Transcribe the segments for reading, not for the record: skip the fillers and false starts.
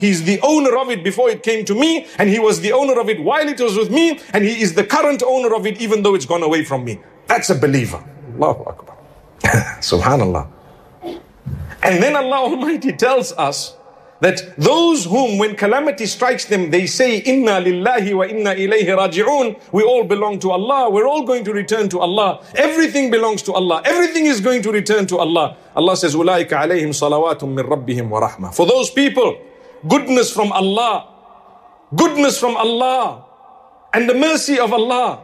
He's the owner of it before it came to me, and He was the owner of it while it was with me, and He is the current owner of it even though it's gone away from me. That's a believer. Allahu Akbar. Subhanallah. And then Allah Almighty tells us that those whom when calamity strikes them, they say, Inna lillahi wa inna ilayhi raji'un. We all belong to Allah. We're all going to return to Allah. Everything belongs to Allah. Everything is going to return to Allah. Allah says, Ulaika alayhim salawatum min rabbihim wa rahmah. For those people, goodness from Allah, and the mercy of Allah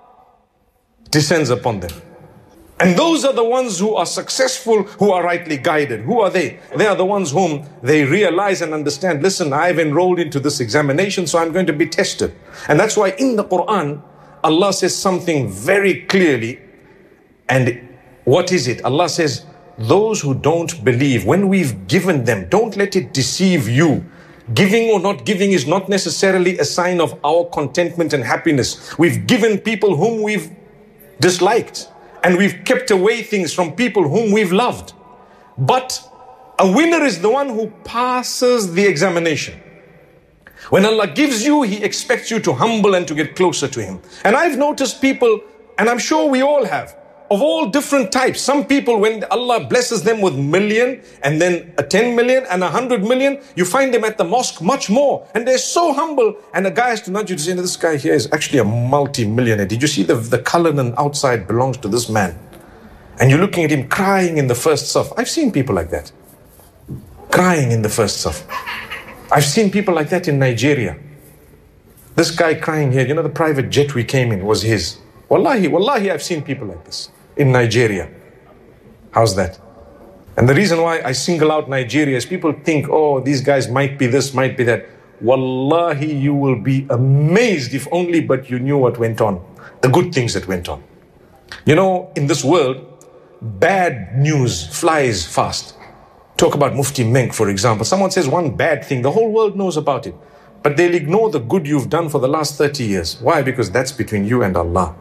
descends upon them. And those are the ones who are successful, who are rightly guided. Who are they? They are the ones whom they realize and understand, listen, I've enrolled into this examination, so I'm going to be tested. And that's why in the Quran, Allah says something very clearly. And what is it? Allah says, those who don't believe, when we've given them, don't let it deceive you. Giving or not giving is not necessarily a sign of our contentment and happiness. We've given people whom we've disliked. And we've kept away things from people whom we've loved. But a winner is the one who passes the examination. When Allah gives you, He expects you to humble and to get closer to Him. And I've noticed people, and I'm sure we all have, of all different types. Some people, when Allah blesses them with million, and then a 10 million and 100 million, you find them at the mosque much more. And they're so humble. And a guy has to nudge you to say, this guy here is actually a multi-millionaire. Did you see the Cullinan outside belongs to this man? And you're looking at him crying in the first saf. I've seen people like that. Crying in the first saf. I've seen people like that in Nigeria. This guy crying here, the private jet we came in was his. Wallahi, I've seen people like this in Nigeria. How's that? And the reason why I single out Nigeria is people think, oh, these guys might be this, might be that. Wallahi, you will be amazed if only but you knew what went on. The good things that went on. In this world, bad news flies fast. Talk about Mufti Menk, for example. Someone says one bad thing, the whole world knows about it. But they'll ignore the good you've done for the last 30 years. Why? Because that's between you and Allah.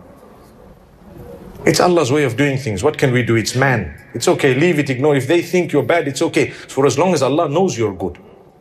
It's Allah's way of doing things. What can we do? It's man. It's okay. Leave it, ignore. If they think you're bad, it's okay. For as long as Allah knows you're good.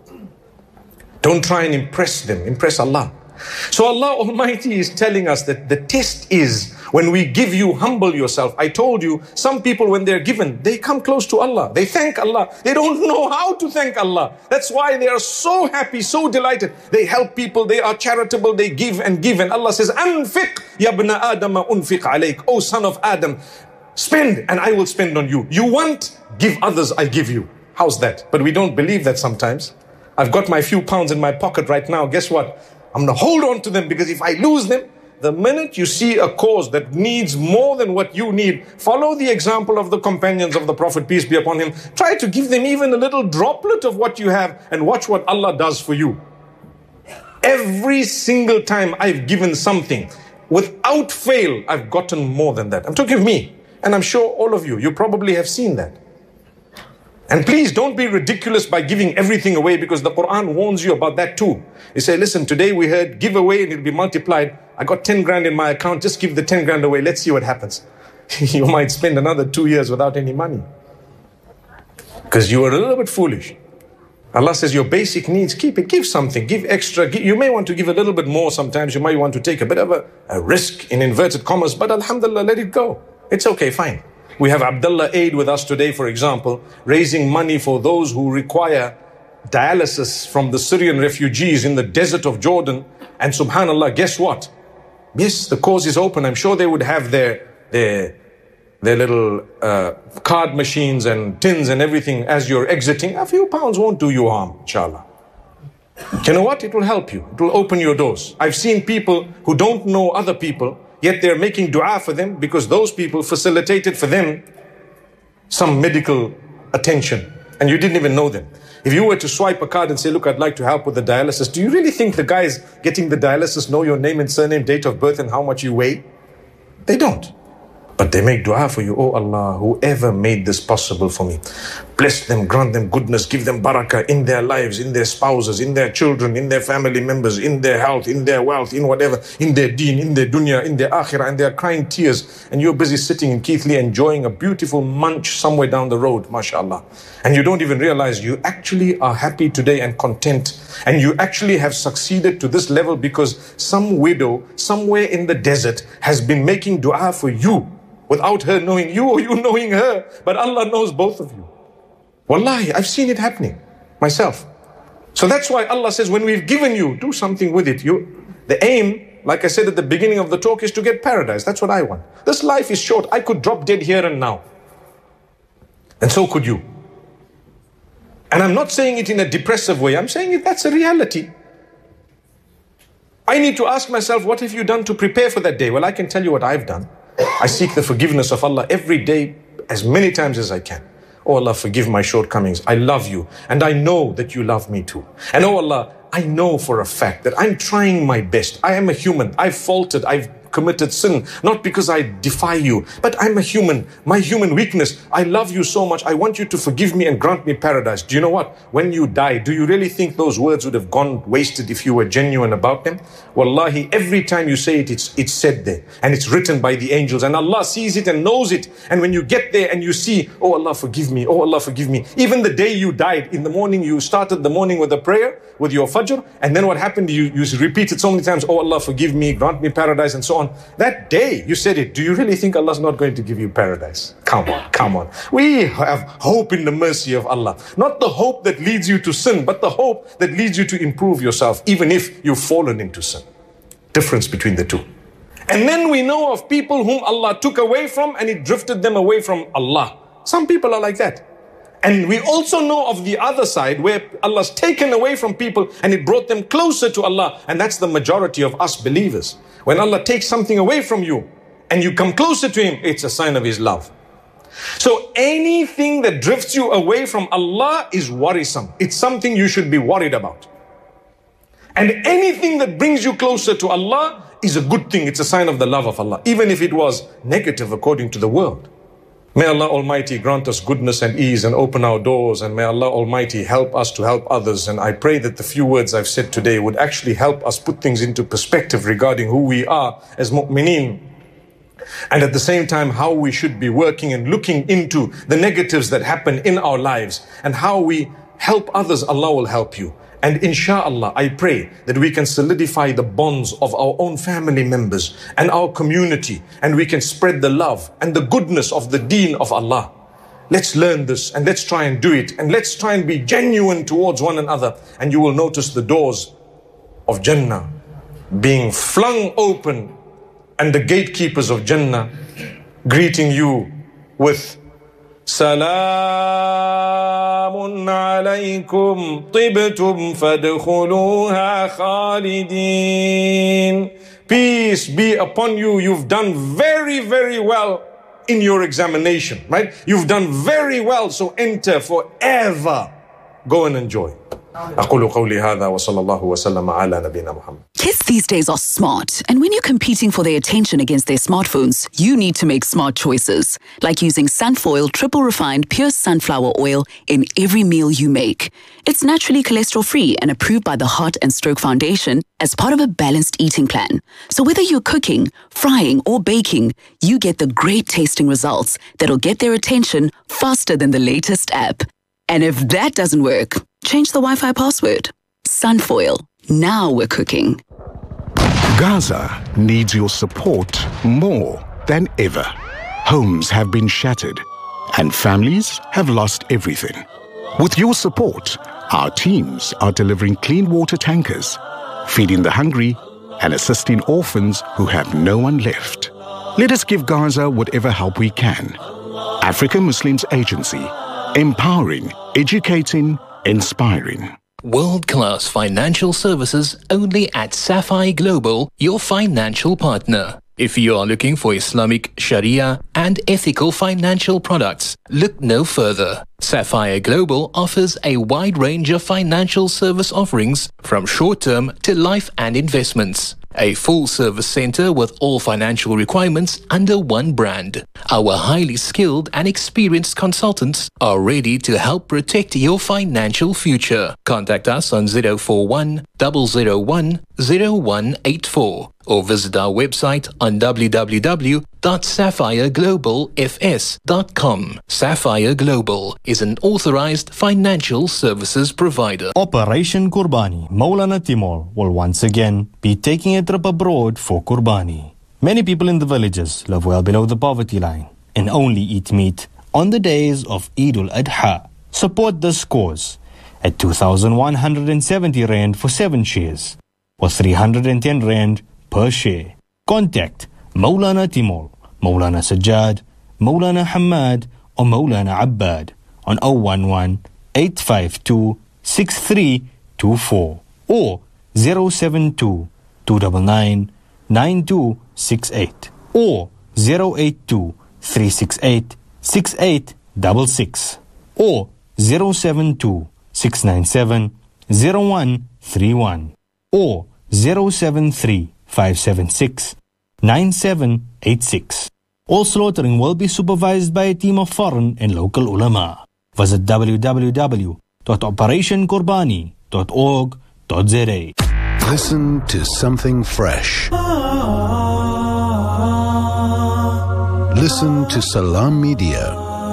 Don't try and impress them. Impress Allah. So Allah Almighty is telling us that the test is when we give you, humble yourself. I told you, some people when they're given, they come close to Allah. They thank Allah. They don't know how to thank Allah. That's why they are so happy, so delighted. They help people. They are charitable. They give and give. And Allah says, Anfiq, ya ibna Adama unfiq alayk. Oh son of Adam, spend and I will spend on you. You want, give others, I give you. How's that? But we don't believe that sometimes. I've got my few pounds in my pocket right now. Guess what? I'm going to hold on to them because if I lose them, the minute you see a cause that needs more than what you need, follow the example of the companions of the Prophet, peace be upon him. Try to give them even a little droplet of what you have and watch what Allah does for you. Every single time I've given something, without fail, I've gotten more than that. I'm talking of me. And I'm sure all of you probably have seen that. And please don't be ridiculous by giving everything away because the Quran warns you about that too. You say, listen, today we heard give away and it'll be multiplied. I got 10 grand in my account. Just give the 10 grand away. Let's see what happens. You might spend another 2 years without any money. Because you are a little bit foolish. Allah says your basic needs, keep it. Give something. Give extra. You may want to give a little bit more sometimes. You might want to take a bit of a risk in inverted commas. But alhamdulillah, let it go. It's okay, fine. We have Abdullah Aid with us today, for example, raising money for those who require dialysis from the Syrian refugees in the desert of Jordan. And subhanallah, guess what? Yes, the cause is open. I'm sure they would have their little card machines and tins and everything as you're exiting. A few pounds won't do you harm, inshallah. You know what? It will help you. It will open your doors. I've seen people who don't know other people, yet they're making dua for them because those people facilitated for them some medical attention and you didn't even know them. If you were to swipe a card and say, look, I'd like to help with the dialysis, do you really think the guys getting the dialysis know your name and surname, date of birth and how much you weigh? They don't. But they make dua for you. Oh Allah, whoever made this possible for me, bless them, grant them goodness, give them barakah in their lives, in their spouses, in their children, in their family members, in their health, in their wealth, in whatever, in their deen, in their dunya, in their akhirah, and they're crying tears. And you're busy sitting in Keithley enjoying a beautiful munch somewhere down the road, mashallah. And you don't even realize you actually are happy today and content. And you actually have succeeded to this level because some widow somewhere in the desert has been making dua for you, without her knowing you or you knowing her. But Allah knows both of you. Wallahi, I've seen it happening myself. So that's why Allah says, when we've given you, do something with it. The aim, like I said at the beginning of the talk, is to get paradise. That's what I want. This life is short. I could drop dead here and now. And so could you. And I'm not saying it in a depressive way. I'm saying that's a reality. I need to ask myself, what have you done to prepare for that day? Well, I can tell you what I've done. I seek the forgiveness of Allah every day, as many times as I can. Oh Allah, forgive my shortcomings. I love you. And I know that you love me too. And oh Allah, I know for a fact that I'm trying my best. I am a human. I've faltered. I've committed sin, not because I defy you, but I'm a human. My human weakness. I love you so much. I want you to forgive me and grant me paradise. Do you know what? When you die, do you really think those words would have gone wasted if you were genuine about them? Wallahi, every time you say it, it's said there. And it's written by the angels. And Allah sees it and knows it. And when you get there and you see, oh Allah, forgive me. Oh Allah, forgive me. Even the day you died, in the morning, you started the morning with a prayer, with your fajr. And then what happened? You repeated so many times, oh Allah, forgive me, grant me paradise, and so on. That day you said it, do you really think Allah's not going to give you paradise? Come on, come on. We have hope in the mercy of Allah. Not the hope that leads you to sin, but the hope that leads you to improve yourself, even if you've fallen into sin. Difference between the two. And then we know of people whom Allah took away from and it drifted them away from Allah. Some people are like that. And we also know of the other side where Allah's taken away from people and it brought them closer to Allah. And that's the majority of us believers. When Allah takes something away from you and you come closer to Him, it's a sign of His love. So anything that drifts you away from Allah is worrisome. It's something you should be worried about. And anything that brings you closer to Allah is a good thing. It's a sign of the love of Allah, even if it was negative according to the world. May Allah Almighty grant us goodness and ease and open our doors, and may Allah Almighty help us to help others. And I pray that the few words I've said today would actually help us put things into perspective regarding who we are as mu'mineen, and at the same time how we should be working and looking into the negatives that happen in our lives, and how we help others. Allah will help you. And inshallah, I pray that we can solidify the bonds of our own family members and our community, and we can spread the love and the goodness of the deen of Allah. Let's learn this and let's try and do it, and let's try and be genuine towards one another, and you will notice the doors of Jannah being flung open and the gatekeepers of Jannah greeting you with Salamun alaykum tibtum fadkhuluha khalidin. Peace be upon you. You've done very, very well in your examination, right? You've done very well, so enter forever. Go and enjoy. أقول قولي هذا وصلى الله وسلم على نبينا محمد. Kids these days are smart, and when you're competing for their attention against their smartphones, you need to make smart choices, like using Sunfoil triple refined pure sunflower oil in every meal you make. It's naturally cholesterol-free and approved by the Heart and Stroke Foundation as part of a balanced eating plan. So whether you're cooking, frying, or baking, you get the great tasting results that'll get their attention faster than the latest app. And if that doesn't work, change the Wi-Fi password. Sunfoil. Now we're cooking. Gaza needs your support more than ever. Homes have been shattered and families have lost everything. With your support, our teams are delivering clean water tankers, feeding the hungry, and assisting orphans who have no one left. Let us give Gaza whatever help we can. African Muslims Agency. Empowering, educating, inspiring. World-class financial services only at Sapphire Global, your financial partner. If you are looking for Islamic, Sharia and ethical financial products, look no further. Sapphire Global offers a wide range of financial service offerings from short-term to life and investments. a full-service center with all financial requirements under one brand. Our highly skilled and experienced consultants are ready to help protect your financial future. Contact us on 041 001 0184 or visit our website on www.sapphireglobalfs.com. Sapphire Global is an authorized financial services provider. Operation Qurbani. Maulana Timur will once again be taking a trip abroad for Qurbani. Many people in the villages live well below the poverty line and only eat meat on the days of Eid al-Adha. Support this cause at 2,170 Rand for 7 shares or 310 Rand per share. Contact Maulana Timur, Maulana Sajjad, Maulana Hamad or Maulana Abbad on 011 852 6324 or 072 299 9268 or 082 368 6866 or 072 697 0131 or 073 576 9786. All slaughtering will be supervised by a team of foreign and local ulama. Visit www.operationqurbani.org.za. Listen to something fresh. Listen to Salam Media.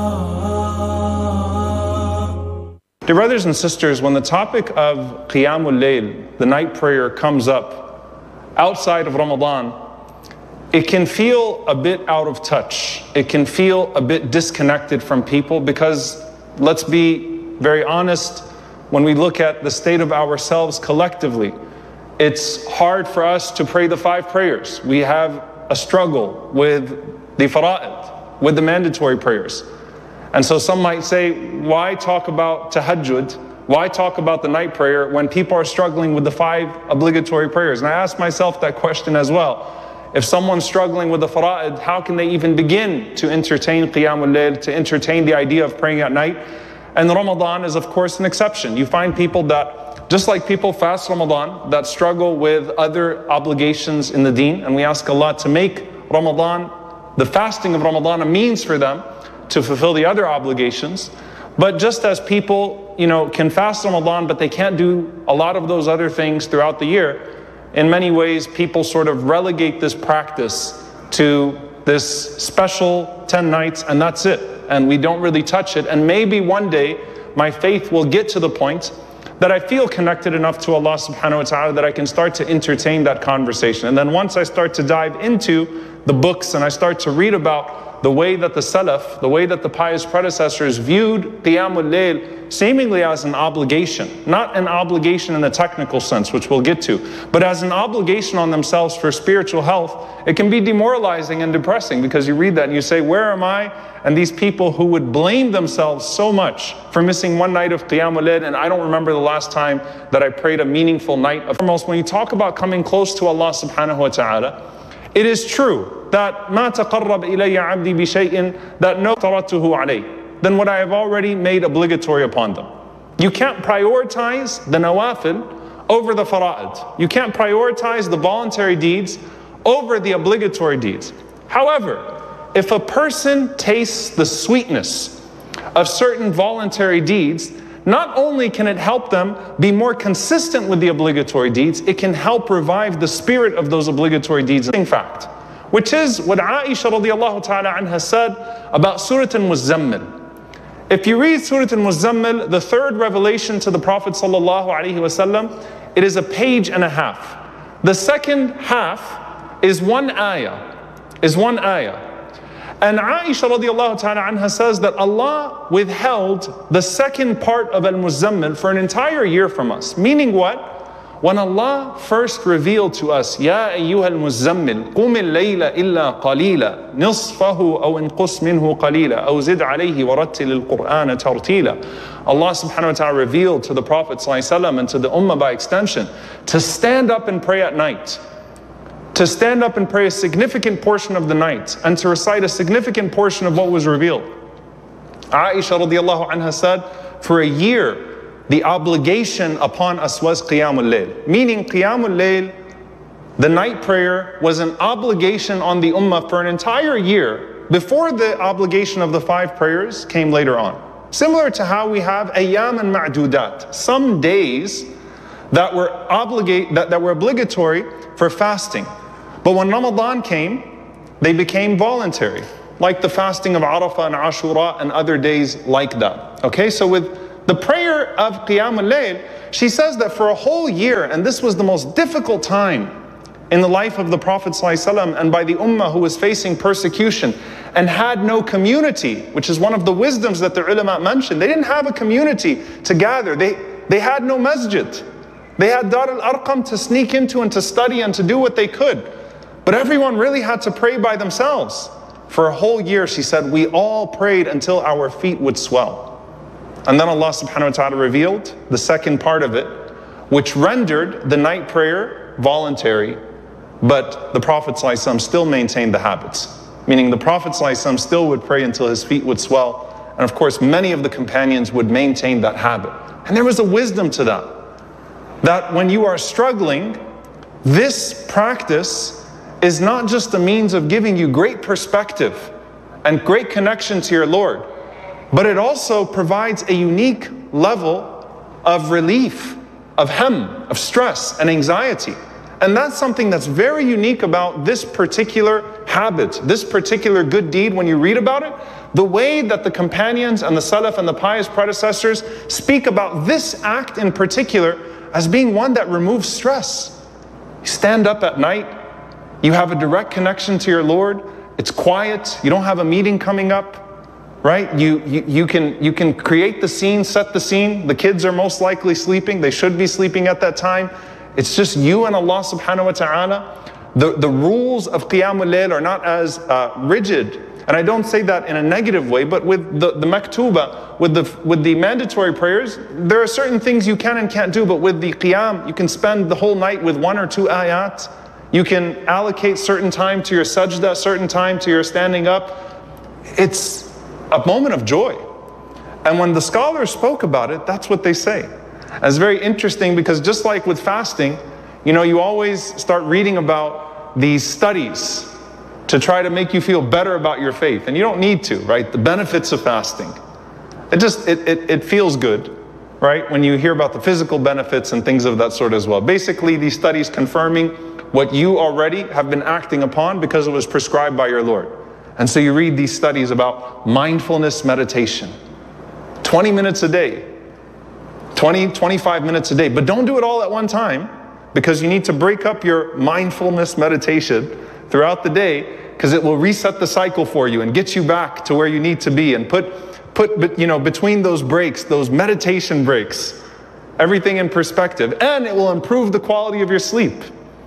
Dear brothers and sisters, when the topic of Qiyamul Layl, the night prayer, comes up outside of Ramadan, it can feel a bit out of touch. It can feel a bit disconnected from people because, let's be very honest, when we look at the state of ourselves collectively, it's hard for us to pray the 5 prayers. We have a struggle with the fara'id, with the mandatory prayers. And so some might say, why talk about tahajjud? Why talk about the night prayer when people are struggling with the 5 obligatory prayers? And I ask myself that question as well. If someone's struggling with the fara'id, how can they even begin to entertain Qiyamul Layl, to entertain the idea of praying at night? And Ramadan is of course an exception. You find people that, just like people fast Ramadan, that struggle with other obligations in the deen, and we ask Allah to make Ramadan, the fasting of Ramadan, a means for them to fulfill the other obligations. But just as people, can fast Ramadan, but they can't do a lot of those other things throughout the year, in many ways people sort of relegate this practice to this special 10 nights and that's it. And we don't really touch it. And maybe one day my faith will get to the point that I feel connected enough to Allah subhanahu wa ta'ala that I can start to entertain that conversation. And then once I start to dive into the books and I start to read about the way that the Salaf, the way that the pious predecessors viewed Qiyamul Layl seemingly as an obligation, not an obligation in the technical sense, which we'll get to, but as an obligation on themselves for spiritual health, it can be demoralizing and depressing because you read that and you say, where am I? And these people who would blame themselves so much for missing one night of Qiyamul Layl, and I don't remember the last time that I prayed a meaningful night. Foremost, when you talk about coming close to Allah subhanahu wa ta'ala, it is true that ما تقرب إلي عبدي بشيء that no تركته عليه, then what I have already made obligatory upon them. You can't prioritize the nawafil over the fara'id. You can't prioritize the voluntary deeds over the obligatory deeds. However, if a person tastes the sweetness of certain voluntary deeds, not only can it help them be more consistent with the obligatory deeds, it can help revive the spirit of those obligatory deeds. In fact, which is what Aisha radiallahu ta'ala anha said about Surah Al-Muzammil. If you read Surah Al-Muzammil, the 3rd revelation to the Prophet sallallahu alaihi wasallam, it is a page and a half. The second half is one ayah. And Aisha radiallahu ta'ala anha says that Allah withheld the second part of Al-Muzammil for an entire year from us. Meaning what? When Allah first revealed to us, Ya ayyuha al-muzammil, qum al-layla illa qalila, nisfahu aw inqus minhu qalila, aw zid alayhi wa rattil al-Qur'ana tartila. Allah subhanahu wa ta'ala revealed to the Prophet sallallahu alayhi wa sallam and to the ummah by extension to stand up and pray at night. To stand up and pray a significant portion of the night and to recite a significant portion of what was revealed. Aisha radiallahu anha said, for a year, the obligation upon us was Qiyamul Layl. Meaning Qiyamul Layl the night prayer was an obligation on the ummah for an entire year before the obligation of the 5 prayers came later on. Similar to how we have ayyam and ma'dudat, some days that were obligatory for fasting. But when Ramadan came, they became voluntary, like the fasting of Arafah and Ashura and other days like that. Okay, so with the prayer of Qiyam al-Layl, she says that for a whole year, and this was the most difficult time in the life of the Prophet ﷺ and by the ummah who was facing persecution and had no community, which is one of the wisdoms that the ulama mentioned. They didn't have a community to gather. They had no masjid. They had Dar al-Arqam to sneak into and to study and to do what they could. But everyone really had to pray by themselves. For a whole year, she said, we all prayed until our feet would swell. And then Allah subhanahu wa ta'ala revealed the second part of it, which rendered the night prayer voluntary. But the Prophet ﷺ still maintained the habits. Meaning the Prophet ﷺ still would pray until his feet would swell. And of course, many of the companions would maintain that habit. And there was a wisdom to that. That when you are struggling, this practice is not just a means of giving you great perspective and great connection to your Lord, but it also provides a unique level of relief, of of stress and anxiety. And that's something that's very unique about this particular habit, this particular good deed. When you read about it, the way that the companions and the Salaf and the pious predecessors speak about this act in particular as being one that removes stress. You stand up at night, you have a direct connection to your Lord, it's quiet, you don't have a meeting coming up, right? You can create the scene, set the scene. The kids are most likely sleeping, they should be sleeping at that time. It's just you and Allah subhanahu wa ta'ala. The rules of Qiyamul Layl are not as rigid, and I don't say that in a negative way, but with the maktuba, with the mandatory prayers, there are certain things you can and can't do, but with the Qiyam, you can spend the whole night with 1 or 2 ayat. You can allocate certain time to your sajda, certain time to your standing up. It's a moment of joy. And when the scholars spoke about it, that's what they say. And it's very interesting because just like with fasting, you know, you always start reading about these studies to try to make you feel better about your faith. And you don't need to, right? The benefits of fasting. It feels good, right? When you hear about the physical benefits and things of that sort as well. Basically, these studies confirming what you already have been acting upon because it was prescribed by your Lord. And so you read these studies about mindfulness meditation. 20 minutes a day. 25 minutes a day. But don't do it all at one time, because you need to break up your mindfulness meditation throughout the day, because it will reset the cycle for you and get you back to where you need to be, and put between those breaks, those meditation breaks, everything in perspective. And it will improve the quality of your sleep.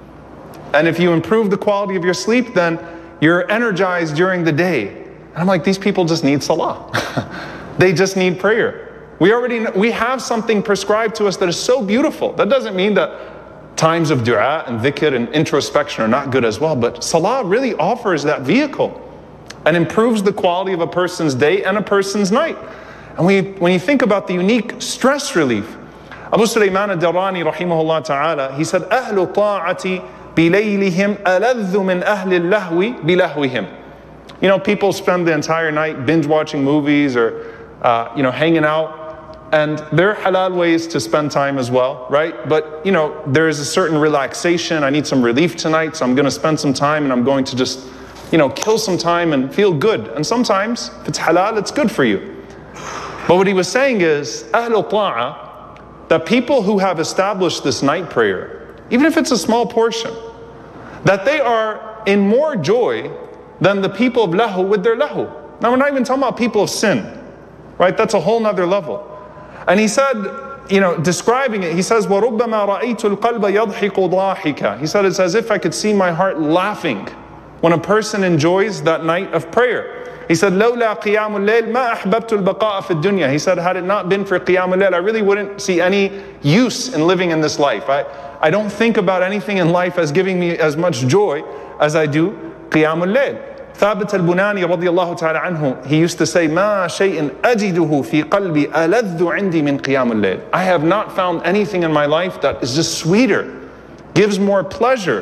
And if you improve the quality of your sleep, then you're energized during the day. And I'm like, these people just need salah. They just need prayer. We have something prescribed to us that is so beautiful. That doesn't mean that times of dua and dhikr and introspection are not good as well, but salah really offers that vehicle and improves the quality of a person's day and a person's night. And when you think about the unique stress relief, Abu Sulaiman al-Darani rahimahullah ta'ala, he said, أهل طاعتي بليلهم ألذ من أهل اللهو بلهوهم. You know, people spend the entire night binge watching movies or hanging out. And there are halal ways to spend time as well, right? But, you know, there is a certain relaxation. I need some relief tonight, so I'm going to spend some time and I'm going to just, kill some time and feel good. And sometimes, if it's halal, it's good for you. But what he was saying is, Ahlul Ta'a, that people who have established this night prayer, even if it's a small portion, that they are in more joy than the people of lahu with their lahu. Now, we're not even talking about people of sin, right? That's a whole nother level. And he said, describing it, he says, وَرُبَّمَا رَأَيْتُ الْقَلْبَ يَضْحِكُ ضَاحِكًا. He said, it's as if I could see my heart laughing when a person enjoys that night of prayer. He said, لَوْلَا قِيَامُ اللَّيْلِ مَا أَحْبَبْتُ الْبَقَاءَ فِي الدُّنْيَا. He said, had it not been for Qiyam al-Layl, I really wouldn't see any use in living in this life. I don't think about anything in life as giving me as much joy as I do Qiyam al-Layl. Thabit al-Bunani radiyallahu ta'ala anhu, he used to say, مَا شَيْءٍ أَجِدُهُ فِي قَلْبِي أَلَذُّ عِنْدِي مِنْ قِيَامُ اللَّيْلِ. I have not found anything in my life that is just sweeter, gives more pleasure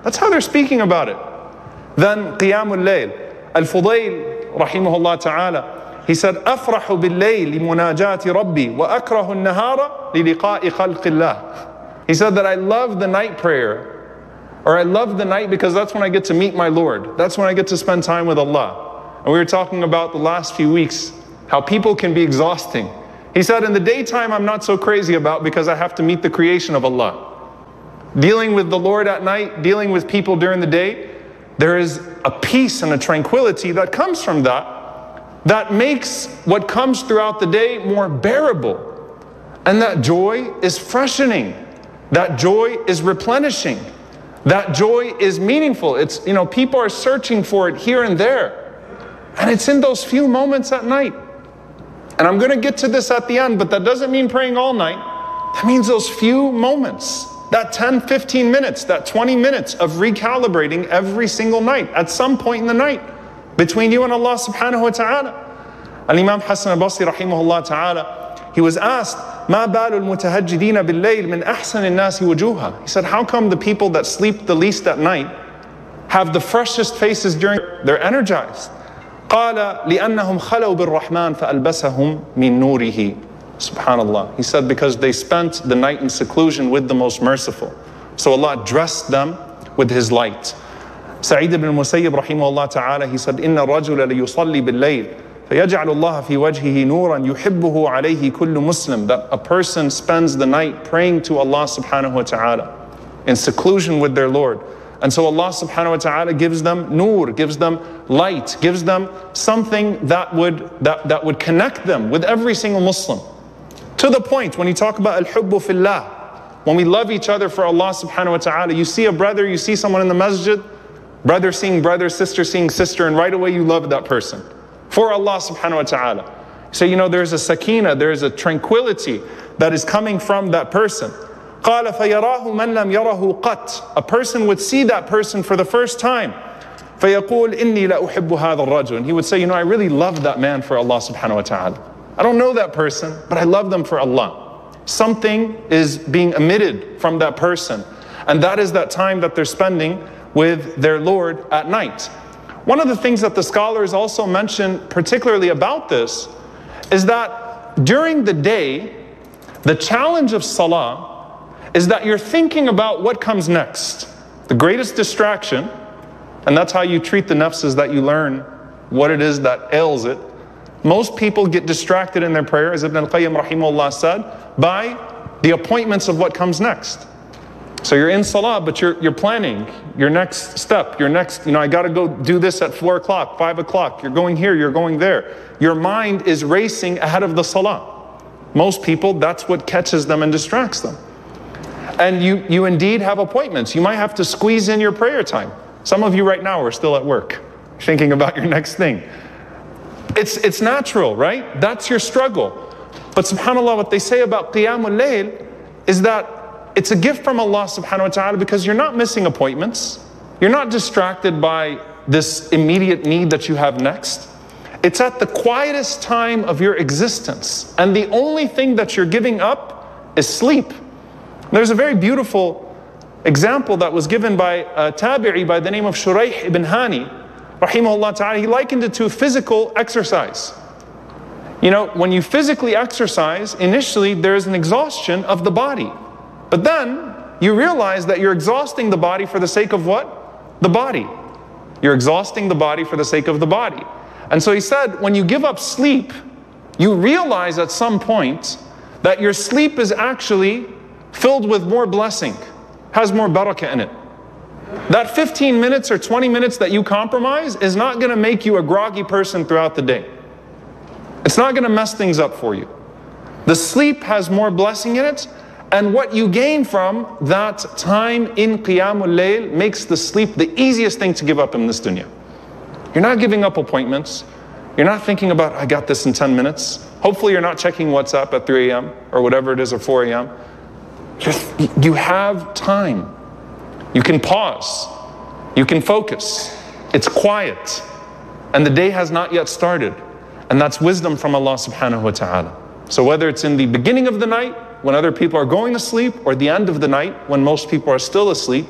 That's how they're speaking about it. Then Qiyamul Layl. Al-Fudayl, rahimahullah ta'ala, he said, أفرح بالليل لمناجاة ربي وأكره النهار للقاء خلق الله. He said that I love the night prayer, or I love the night because that's when I get to meet my Lord. That's when I get to spend time with Allah. And we were talking about the last few weeks, how people can be exhausting. He said, in the daytime I'm not so crazy about because I have to meet the creation of Allah. Dealing with the Lord at night, dealing with people during the day, there is a peace and a tranquility that comes from that makes what comes throughout the day more bearable. And that joy is freshening. That joy is replenishing. That joy is meaningful. It's, people are searching for it here and there. And it's in those few moments at night. And I'm going to get to this at the end, but that doesn't mean praying all night. That means those few moments, that 10, 15 minutes, that 20 minutes of recalibrating every single night, at some point in the night, between you and Allah subhanahu wa ta'ala. Al-Imam Hassan al-Basri rahimahullah ta'ala, he was asked, مَا بَالُ الْمُتَهَجِّدِينَ بِاللَّيْلِ مِنْ أَحْسَنِ النَّاسِ وُجُوهًا. He said, how come the people that sleep the least at night have the freshest faces during, they're energized? قال لأنهم خلوا بالرحمن فألبسهم من نوره. Subhanallah. He said because they spent the night in seclusion with the most merciful. So Allah dressed them with His light. Sa'id ibn Musayyib rahimahullah ta'ala, he said, إن الرجل ليصلي بالليل فيجعل الله في وجهه نورا يحبه عليه كل مسلم. That a person spends the night praying to Allah subhanahu wa ta'ala in seclusion with their Lord. And so Allah subhanahu wa ta'ala gives them nur, gives them light, gives them something that would connect them with every single Muslim. To the point, when you talk about al-hubbu fillah, when we love each other for Allah subhanahu wa ta'ala, you see a brother, you see someone in the masjid, brother seeing brother, sister seeing sister, and right away you love that person for Allah subhanahu wa ta'ala. So there's a sakina, there's a tranquility that is coming from that person. قال فيراه من لم يره قط. A person would see that person for the first time. فيقول إني لا أحب هذا الرجل. And he would say, I really love that man for Allah subhanahu wa ta'ala. I don't know that person, but I love them for Allah. Something is being emitted from that person. And that is that time that they're spending with their Lord at night. One of the things that the scholars also mention particularly about this is that during the day, the challenge of salah is that you're thinking about what comes next. The greatest distraction, and that's how you treat the nafs, is that you learn what it is that ails it. Most people get distracted in their prayer, as Ibn al-Qayyim rahimahullah said, by the appointments of what comes next. So you're in salah, but you're planning your next step, your next, I got to go do this at 4 o'clock, 5 o'clock. You're going here, you're going there. Your mind is racing ahead of the salah. Most people, that's what catches them and distracts them. And you indeed have appointments. You might have to squeeze in your prayer time. Some of you right now are still at work, thinking about your next thing. It's natural, right? That's your struggle. But subhanAllah, what they say about Qiyamul Layl is that it's a gift from Allah subhanahu wa ta'ala because you're not missing appointments. You're not distracted by this immediate need that you have next. It's at the quietest time of your existence. And the only thing that you're giving up is sleep. There's a very beautiful example that was given by a tabi'i by the name of Shuraih ibn Hani, rahimahullah ta'ala. He likened it to physical exercise. When you physically exercise, initially there's an exhaustion of the body. But then you realize that you're exhausting the body for the sake of what? The body. You're exhausting the body for the sake of the body. And so he said, when you give up sleep, you realize at some point that your sleep is actually filled with more blessing, has more barakah in it. That 15 minutes or 20 minutes that you compromise is not going to make you a groggy person throughout the day. It's not going to mess things up for you. The sleep has more blessing in it, and what you gain from that time in Qiyamul Layl makes the sleep the easiest thing to give up in this dunya. You're not giving up appointments. You're not thinking about, I got this in 10 minutes. Hopefully you're not checking WhatsApp at 3 a.m. or whatever it is, or 4 a.m. You have time. You can pause. You can focus. It's quiet. And the day has not yet started. And that's wisdom from Allah subhanahu wa ta'ala. So whether it's in the beginning of the night, when other people are going to sleep, or the end of the night, when most people are still asleep,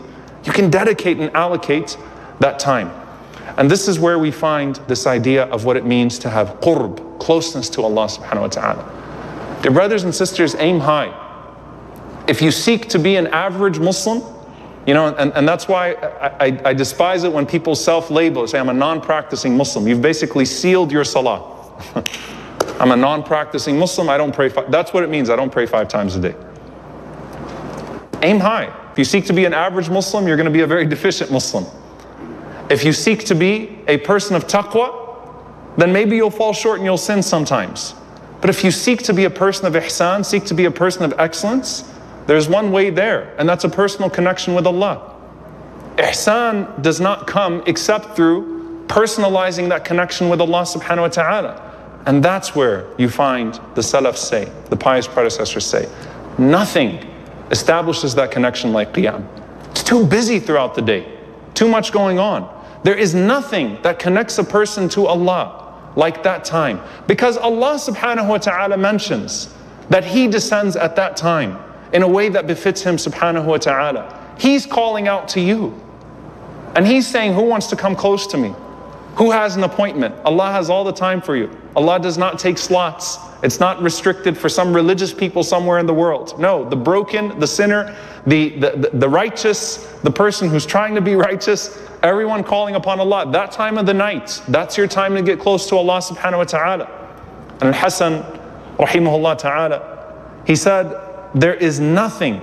You can dedicate and allocate that time. And this is where we find this idea of what it means to have qurb, closeness to Allah subhanahu wa ta'ala. Dear brothers and sisters, aim high. If you seek to be an average Muslim, and that's why I despise it when people self-label, say I'm a non-practicing Muslim. You've basically sealed your salah. I'm a non-practicing Muslim, I don't pray that's what it means, I don't pray 5 times a day. Aim high. If you seek to be an average Muslim, you're going to be a very deficient Muslim. If you seek to be a person of taqwa, then maybe you'll fall short and you'll sin sometimes. But if you seek to be a person of ihsan, seek to be a person of excellence, there's one way there, and that's a personal connection with Allah. Ihsan does not come except through personalizing that connection with Allah subhanahu wa ta'ala. And that's where you find the Salaf say, the pious predecessors say, nothing establishes that connection like Qiyam. It's too busy throughout the day, too much going on. There is nothing that connects a person to Allah like that time. Because Allah subhanahu wa ta'ala mentions that He descends at that time in a way that befits Him subhanahu wa ta'ala. He's calling out to you. And He's saying, who wants to come close to me? Who has an appointment? Allah has all the time for you. Allah does not take slots. It's not restricted for some religious people somewhere in the world. No, the broken, the sinner, the righteous, the person who's trying to be righteous, everyone calling upon Allah. That time of the night, that's your time to get close to Allah subhanahu wa ta'ala. And Al-Hasan, rahimahullah ta'ala, he said, there is nothing,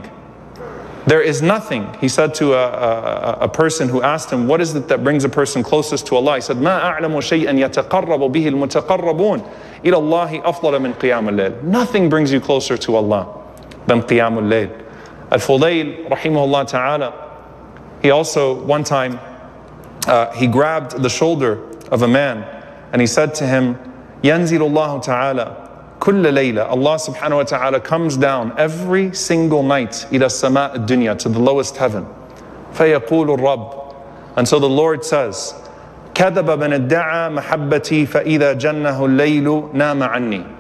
he said to a person who asked him, what is it that brings a person closest to Allah? He said, مَا أَعْلَمُ شَيْئًا يَتَقَرَّبُ بِهِ الْمُتَقَرَّبُونَ إِلَى اللَّهِ أَفْضَلَ مِنْ قِيَامِ اللَّيْلِ. Nothing brings you closer to Allah than قِيَامُ اللَّيْل. Al-Fudayl, rahimahullah ta'ala, he also, one time, he grabbed the shoulder of a man and he said to him, يَنْزِلُ اللَّهُ تَعَالَى كُلَّ لَيْلَةٍ. Allah subhanahu wa ta'ala comes down every single night إِلَى السَّمَاءِ الدُّنْيَا, to the lowest heaven. فَيَقُولُ الرَّبُّ. And so the Lord says, كَذَبَ مَنِ ادَّعَى مَحَبَّتِي فَإِذَا جَنَّهُ اللَّيْلُ نَامَ عَنِّي.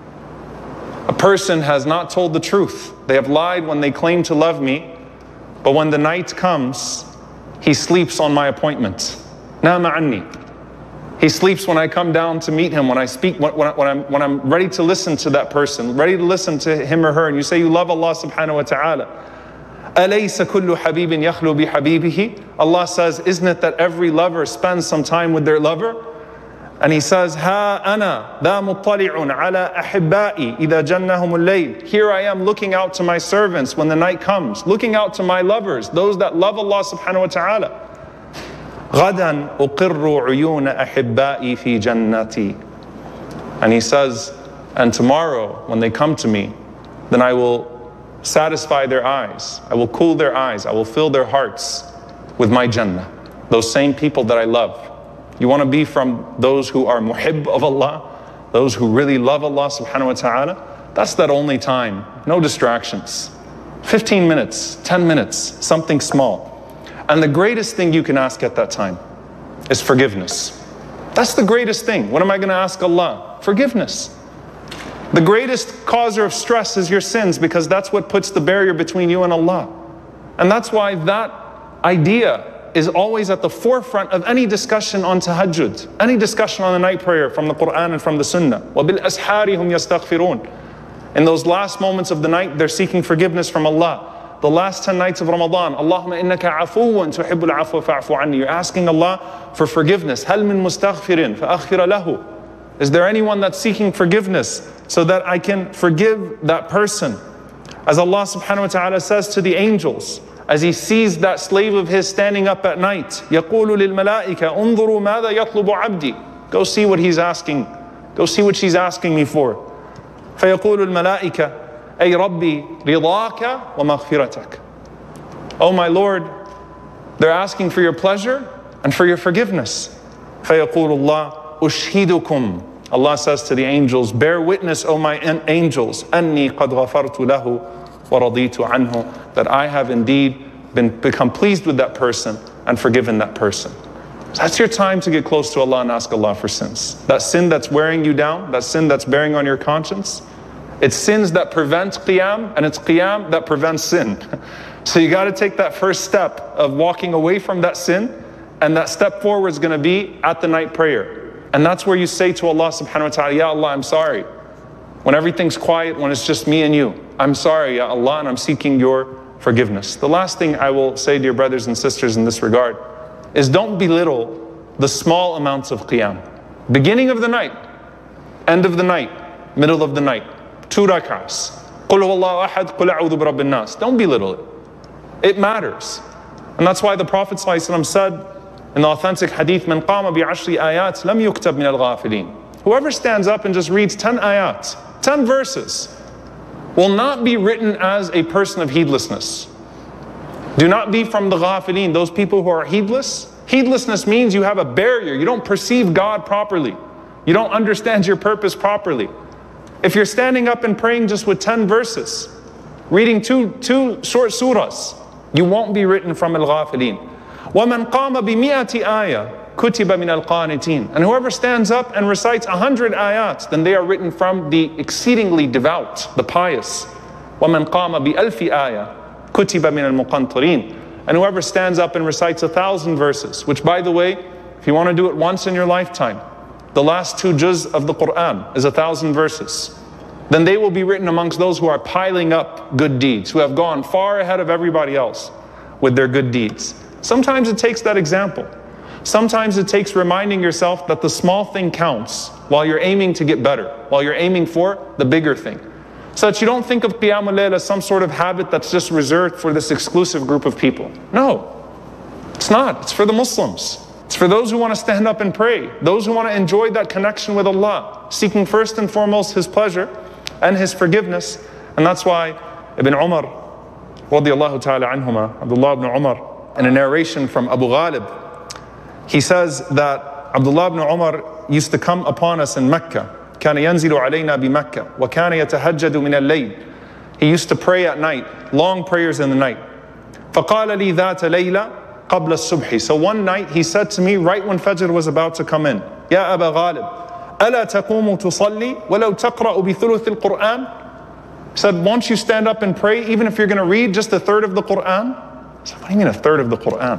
A person has not told the truth. They have lied when they claim to love me, but when the night comes, he sleeps on my appointment. نَامَ عَنِّي. He sleeps when I come down to meet him, when I speak, when I'm ready to listen to that person, ready to listen to him or her, and you say you love Allah subhanahu wa ta'ala. أَلَيْسَ كُلُّ حَبِيبٍ يَخْلُو بِحَبِيبِهِ. Allah says, isn't it that every lover spends some time with their lover? And He says, هَا أَنَا ذَا مُطَّلِعٌ عَلَىٰ أَحِبَّائِي إِذَا جَنَّهُمُ اللَّيْلِ. Here I am looking out to my servants when the night comes, looking out to my lovers, those that love Allah subhanahu wa ta'ala. غَدًا أُقِرُّ عُيُونَ أَحِبَّائِي فِي جَنَّتِي. And He says, and tomorrow when they come to me, then I will satisfy their eyes, I will cool their eyes, I will fill their hearts with my Jannah. Those same people that I love. You want to be from those who are muhib of Allah, those who really love Allah subhanahu wa ta'ala? That's that only time, no distractions. 15 minutes, 10 minutes, something small. And the greatest thing you can ask at that time is forgiveness. That's the greatest thing. What am I going to ask Allah? Forgiveness. The greatest causer of stress is your sins, because that's what puts the barrier between you and Allah. And that's why that idea is always at the forefront of any discussion on tahajjud, any discussion on the night prayer from the Quran and from the Sunnah. وَبِالْأَسْحَارِ هُمْ يَسْتَغْفِرُونَ. In those last moments of the night, they're seeking forgiveness from Allah. The last 10 nights of Ramadan, Allahumma innaka afuwan tuhibbul afwa fa'fu anni. You're asking Allah for forgiveness. هَلْ مِن مُسْتَغْفِرٍ فَأَغْفِرَ لَهُ. Is there anyone that's seeking forgiveness so that I can forgive that person? As Allah subhanahu wa ta'ala says to the angels, as He sees that slave of His standing up at night, يَقُولُ لِلْمَلَائِكَ أُنظُرُوا مَاذَا يَطْلُبُ عَبْدِي. Go see what he's asking. Go see what she's asking me for. فَيَقُولُ الْمَلَائِكَ أي ربي رضاك ومغفرتك. Oh my Lord, they're asking for your pleasure and for your forgiveness. فيقول الله أشهدكم. Allah says to the angels, bear witness, O my angels, أني قد غفرت له ورضيت عنه, that I have indeed become pleased with that person and forgiven that person. So that's your time to get close to Allah and ask Allah for sins. That sin that's wearing you down, that sin that's bearing on your conscience, it's sins that prevent qiyam, and it's qiyam that prevents sin. So you got to take that first step of walking away from that sin, and that step forward is going to be at the night prayer. And that's where you say to Allah subhanahu wa ta'ala, Ya Allah, I'm sorry. When everything's quiet, when it's just me and you, I'm sorry, Ya Allah, and I'm seeking your forgiveness. The last thing I will say, dear brothers and sisters, in this regard, is don't belittle the small amounts of qiyam. Beginning of the night, end of the night, middle of the night, 2 rak'ahs. Qul huwallahu ahad, qul a'udhu bi rabbin nas. Don't belittle it. It matters. And that's why the Prophet ﷺ said in the authentic hadith, Man qama bi ashri ayat, lam yuktab min al-ghafilin. Whoever stands up and just reads 10 ayat, 10 verses, will not be written as a person of heedlessness. Do not be from the ghafilin, those people who are heedless. Heedlessness means you have a barrier. You don't perceive God properly. You don't understand your purpose properly. If you're standing up and praying just with 10 verses, reading two short surahs, you won't be written from al-ghafilin. وَمَنْ قَامَ بِمِئَةِ آيَةٍ كُتِبَ مِنَ الْقَانِتِينَ. And whoever stands up and recites 100 ayats, then they are written from the exceedingly devout, the pious. وَمَنْ قَامَ بِأَلْفِ آيَةٍ كُتِبَ مِنَ الْمُقَنْطِرِينَ. And whoever stands up and recites 1,000 verses, which by the way, if you want to do it once in your lifetime, the last 2 juz of the Quran is 1,000 verses, then they will be written amongst those who are piling up good deeds, who have gone far ahead of everybody else with their good deeds. Sometimes it takes that example. Sometimes it takes reminding yourself that the small thing counts while you're aiming to get better, while you're aiming for the bigger thing. So that you don't think of Qiyamul Layl as some sort of habit that's just reserved for this exclusive group of people. No, it's not. It's for the Muslims. It's for those who want to stand up and pray, those who want to enjoy that connection with Allah, seeking first and foremost His pleasure and His forgiveness. And that's why Ibn Umar, radiyallahu ta'ala anhuma, Abdullah ibn Umar, in a narration from Abu Ghalib, he says that Abdullah ibn Umar used to come upon us in Mecca. كان ينزل علينا بمكة وكان يتهجد من الليل. He used to pray at night, long prayers in the night. فقال لي ذات ليلة قبل الصبح. So one night he said to me right when Fajr was about to come in, يا أبا غالب ألا تقوم تصلي ولو تقرأ بثلث القرآن. He said, won't you stand up and pray even if you're going to read just 1/3 of the Quran? I said, what do you mean 1/3 of the Quran?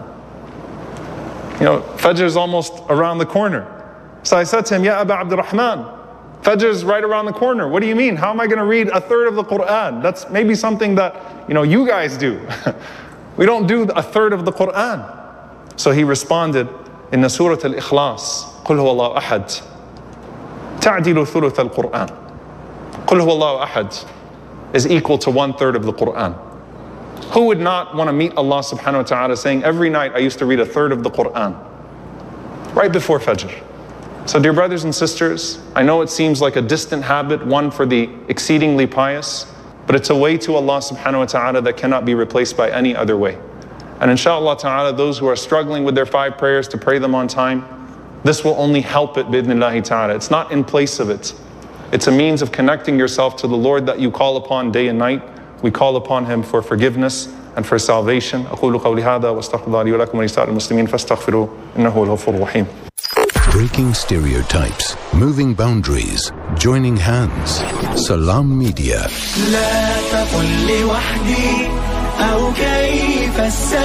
You know, Fajr is almost around the corner. So I said to him, Ya Aba Abdurrahman, Fajr is right around the corner. What do you mean? How am I going to read 1/3 of the Quran? That's maybe something that, you guys do. We don't do 1/3 of the Quran. So he responded in the Surah Al-Ikhlas, قُلْ هُوَ اللَّهُ أَحَدٌ تَعْدِلُ ثُلُثَ الْقُرْآنِ. قُلْ هُوَ اللَّهُ أَحَدٌ is equal to 1/3 of the Quran. Who would not want to meet Allah subhanahu wa ta'ala saying, every night I used to read 1/3 of the Quran, right before Fajr. So dear brothers and sisters, I know it seems like a distant habit, one for the exceedingly pious, but it's a way to Allah subhanahu wa ta'ala that cannot be replaced by any other way. And inshallah ta'ala, those who are struggling with their 5 prayers to pray them on time, this will only help it bi'idhnillahi ta'ala. It's not in place of it. It's a means of connecting yourself to the Lord that you call upon day and night. We call upon Him for forgiveness and for salvation. أقول قولي هذا واستغفر الله لي ولكم ولسائر المسلمين فاستغفروه إنه هو الغفور الرحيم. Breaking stereotypes, moving boundaries, joining hands. Salam Media. لا تقل لوحدي أو كيف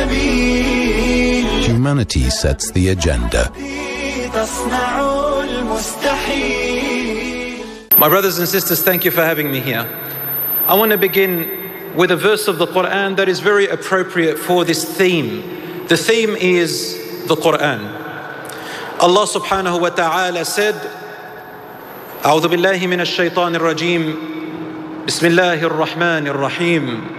السبيل. Humanity sets the agenda. تصنع المستحيل. My brothers and sisters, thank you for having me here. I want to begin with a verse of the Quran that is very appropriate for this theme. The theme is the Quran. Allah subhanahu wa ta'ala said, أعوذ بالله من الشيطان الرجيم بسم الله الرحمن الرحيم